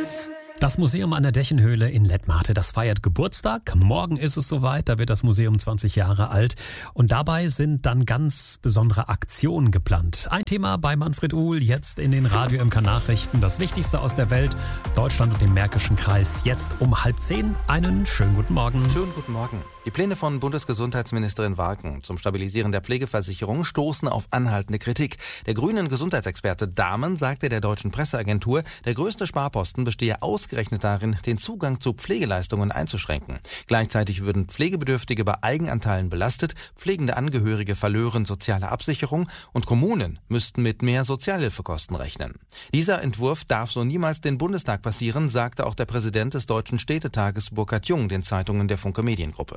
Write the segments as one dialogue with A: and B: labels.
A: Das Museum an der Dächenhöhle in Lettmate, das feiert Geburtstag. Morgen ist es soweit, da wird das Museum 20 Jahre alt. Und dabei sind dann ganz besondere Aktionen geplant. Ein Thema bei Manfred Uhl, jetzt in den Radio MK Nachrichten. Das Wichtigste aus der Welt, Deutschland und dem Märkischen Kreis. Jetzt um 9:30. Einen schönen guten Morgen.
B: Schönen guten Morgen. Die Pläne von Bundesgesundheitsministerin Wagen zum Stabilisieren der Pflegeversicherung stoßen auf anhaltende Kritik. Der grünen Gesundheitsexperte Dahmen sagte der deutschen Presseagentur, der größte Sparposten bestehe ausgerechnet darin, den Zugang zu Pflegeleistungen einzuschränken. Gleichzeitig würden Pflegebedürftige bei Eigenanteilen belastet, pflegende Angehörige verlören soziale Absicherung und Kommunen müssten mit mehr Sozialhilfekosten rechnen. Dieser Entwurf darf so niemals den Bundestag passieren, sagte auch der Präsident des Deutschen Städtetages Burkhard Jung den Zeitungen der Funke Mediengruppe.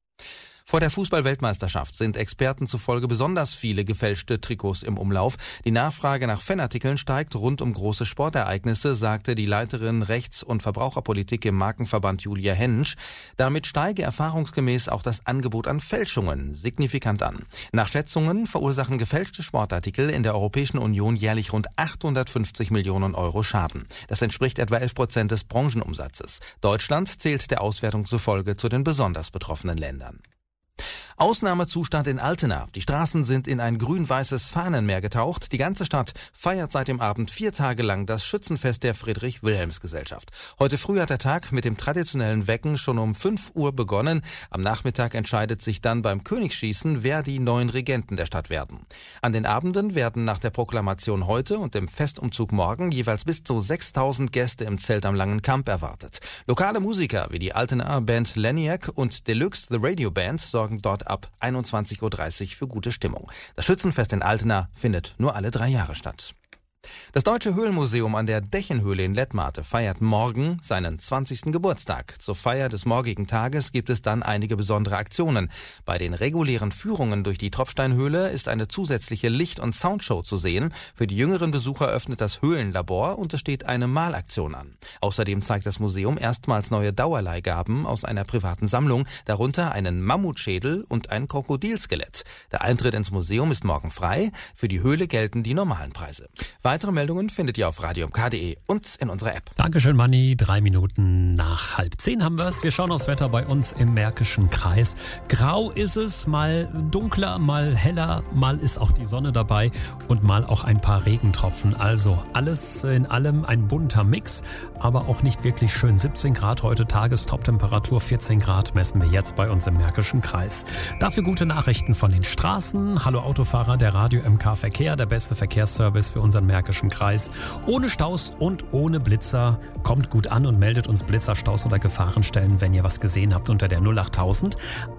B: Vor der Fußball-Weltmeisterschaft sind Experten zufolge besonders viele gefälschte Trikots im Umlauf. Die Nachfrage nach Fanartikeln steigt rund um große Sportereignisse, sagte die Leiterin Rechts- und Verbraucherpolitik im Markenverband Julia Hensch. Damit steige erfahrungsgemäß auch das Angebot an Fälschungen signifikant an. Nach Schätzungen verursachen gefälschte Sportartikel in der Europäischen Union jährlich rund 850 Millionen Euro Schaden. Das entspricht etwa 11% des Branchenumsatzes. Deutschland zählt der Auswertung zufolge zu den besonders betroffenen Ländern. Ausnahmezustand in Altena. Die Straßen sind in ein grün-weißes Fahnenmeer getaucht. Die ganze Stadt feiert seit dem Abend 4 Tage lang das Schützenfest der Friedrich-Wilhelms-Gesellschaft. Heute früh hat der Tag mit dem traditionellen Wecken schon um 5 Uhr begonnen. Am Nachmittag entscheidet sich dann beim Königsschießen, wer die neuen Regenten der Stadt werden. An den Abenden werden nach der Proklamation heute und dem Festumzug morgen jeweils bis zu 6.000 Gäste im Zelt am Langen Kamp erwartet. Lokale Musiker wie die Altenaer Band Leniac und Deluxe The Radio Band sorgen dort ab 21.30 Uhr für gute Stimmung. Das Schützenfest in Altena findet nur alle 3 Jahre statt. Das Deutsche Höhlenmuseum an der Dächenhöhle in Lettmate feiert morgen seinen 20. Geburtstag. Zur Feier des morgigen Tages gibt es dann einige besondere Aktionen. Bei den regulären Führungen durch die Tropfsteinhöhle ist eine zusätzliche Licht- und Soundshow zu sehen. Für die jüngeren Besucher öffnet das Höhlenlabor und es steht eine Malaktion an. Außerdem zeigt das Museum erstmals neue Dauerleihgaben aus einer privaten Sammlung, darunter einen Mammutschädel und ein Krokodilskelett. Der Eintritt ins Museum ist morgen frei. Für die Höhle gelten die normalen Preise. Weitere Meldungen findet ihr auf radiomk.de und in unserer App.
A: Dankeschön, Manni. 3 Minuten nach 9:30 haben wir es. Wir schauen aufs Wetter bei uns im Märkischen Kreis. Grau ist es, mal dunkler, mal heller, mal ist auch die Sonne dabei und mal auch ein paar Regentropfen. Also alles in allem ein bunter Mix, aber auch nicht wirklich schön. 17 Grad heute, Tagestoptemperatur 14 Grad messen wir jetzt bei uns im Märkischen Kreis. Dafür gute Nachrichten von den Straßen. Hallo Autofahrer, der Radio MK Verkehr, der beste Verkehrsservice für unseren Märkischen Kreis. Ohne Staus und ohne Blitzer. Kommt gut an und meldet uns Blitzer, Staus oder Gefahrenstellen, wenn ihr was gesehen habt, unter der 08000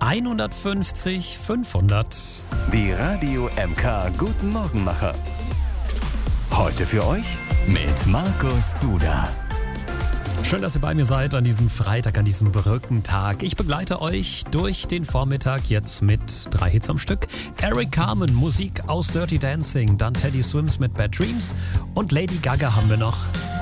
A: 150 500.
C: Die Radio MK Guten Morgenmacher. Heute für euch mit Markus Duda.
A: Schön, dass ihr bei mir seid an diesem Freitag, an diesem Brückentag. Ich begleite euch durch den Vormittag jetzt mit 3 Hits am Stück. Eric Carmen, Musik aus Dirty Dancing, dann Teddy Swims mit Bad Dreams und Lady Gaga haben wir noch.